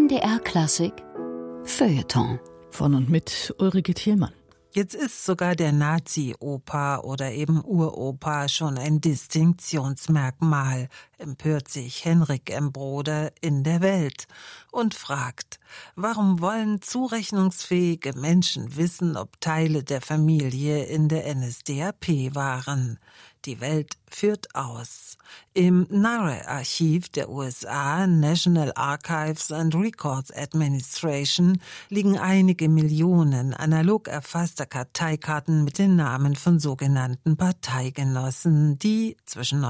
MDR Klassik Feuilleton von und mit Ulrike Thielmann. Jetzt ist sogar der Nazi-Opa oder eben Uropa schon ein Distinktionsmerkmal, empört sich Henrik M. Broder in der Welt und fragt, warum wollen zurechnungsfähige Menschen wissen, ob Teile der Familie in der NSDAP waren? Die Welt führt aus. Im NARA-Archiv der USA, National Archives and Records Administration, liegen einige Millionen analog erfasster Karteikarten mit den Namen von sogenannten Parteigenossen, die zwischen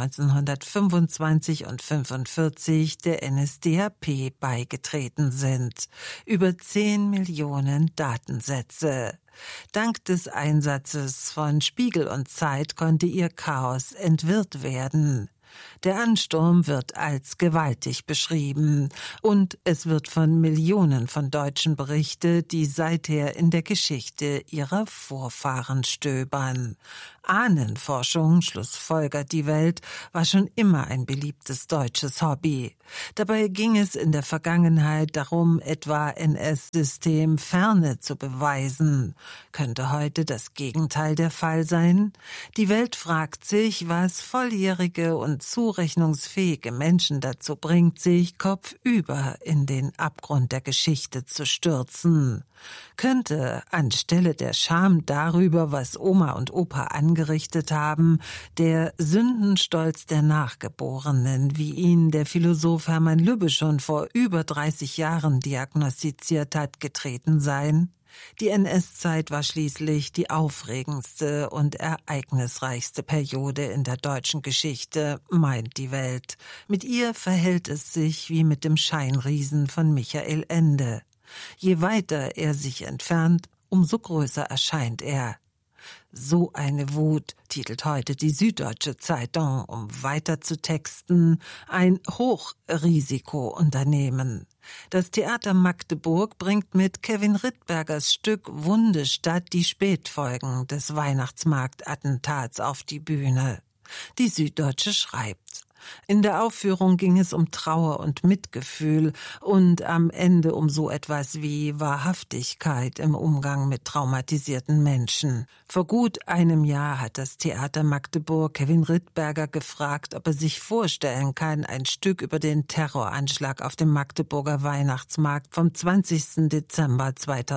1925 und 1945 der NSDAP beigetreten sind. Über 10 Millionen Datensätze. Dank des Einsatzes von Spiegel und Zeit konnte ihr Chaos entwirrt werden. Der Ansturm wird als gewaltig beschrieben und es wird von Millionen von Deutschen berichtet, die seither in der Geschichte ihrer Vorfahren stöbern. Ahnenforschung, schlussfolgert die Welt, war schon immer ein beliebtes deutsches Hobby. Dabei ging es in der Vergangenheit darum, etwa NS-System Ferne zu beweisen. Könnte heute das Gegenteil der Fall sein? Die Welt fragt sich, was volljährige und zurechnungsfähige Menschen dazu bringt, sich kopfüber in den Abgrund der Geschichte zu stürzen. Könnte anstelle der Scham darüber, was Oma und Opa angerichtet haben, der Sündenstolz der Nachgeborenen, wie ihn der Philosoph Hermann Lübbe schon vor über 30 Jahren diagnostiziert hat, getreten sein? Die NS-Zeit war schließlich die aufregendste und ereignisreichste Periode in der deutschen Geschichte, meint die Welt. Mit ihr verhält es sich wie mit dem Scheinriesen von Michael Ende. Je weiter er sich entfernt, umso größer erscheint er. So eine Wut, titelt heute die Süddeutsche Zeitung, um weiter zu texten, ein Hochrisikounternehmen. Das Theater Magdeburg bringt mit Kevin Rittbergers Stück Wundestadt die Spätfolgen des Weihnachtsmarktattentats auf die Bühne. Die Süddeutsche schreibt: In der Aufführung ging es um Trauer und Mitgefühl und am Ende um so etwas wie Wahrhaftigkeit im Umgang mit traumatisierten Menschen. Vor gut einem Jahr hat das Theater Magdeburg Kevin Rittberger gefragt, ob er sich vorstellen kann, ein Stück über den Terroranschlag auf dem Magdeburger Weihnachtsmarkt vom 20. Dezember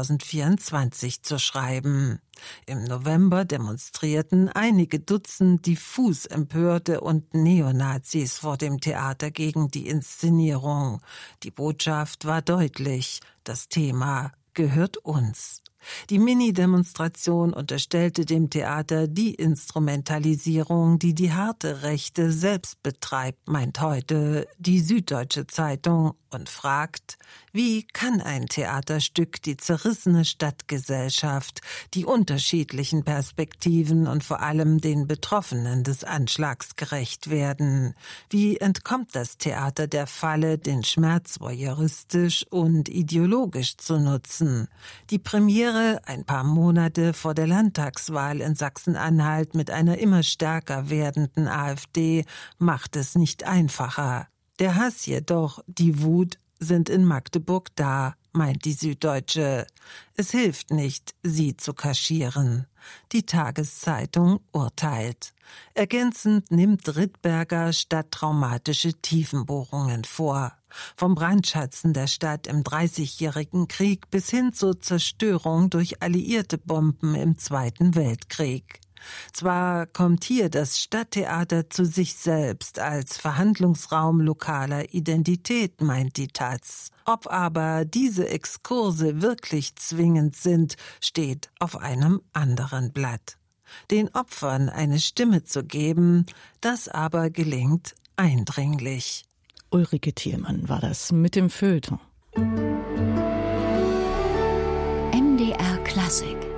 2024 zu schreiben. Im November demonstrierten einige Dutzend diffus empörte und Neonazis vor dem Theater gegen die Inszenierung. Die Botschaft war deutlich: Das Thema gehört uns. Die Mini-Demonstration unterstellte dem Theater die Instrumentalisierung, die die harte Rechte selbst betreibt, meint heute die Süddeutsche Zeitung und fragt, wie kann ein Theaterstück die zerrissene Stadtgesellschaft, die unterschiedlichen Perspektiven und vor allem den Betroffenen des Anschlags gerecht werden? Wie entkommt das Theater der Falle, den Schmerz voyeuristisch und ideologisch zu nutzen? Die Premiere ein paar Monate vor der Landtagswahl in Sachsen-Anhalt mit einer immer stärker werdenden AfD macht es nicht einfacher. Der Hass jedoch, die Wut sind in Magdeburg da, meint die Süddeutsche. Es hilft nicht, sie zu kaschieren. Die Tageszeitung urteilt. Ergänzend nimmt Rittberger stadttraumatische Tiefenbohrungen vor. Vom Brandschatzen der Stadt im 30-jährigen Krieg bis hin zur Zerstörung durch alliierte Bomben im Zweiten Weltkrieg. Zwar kommt hier das Stadttheater zu sich selbst als Verhandlungsraum lokaler Identität, meint die taz. Ob aber diese Exkurse wirklich zwingend sind, steht auf einem anderen Blatt. Den Opfern eine Stimme zu geben, das aber gelingt eindringlich. Ulrike Thielmann war das mit dem Feuilleton. MDR Klassik.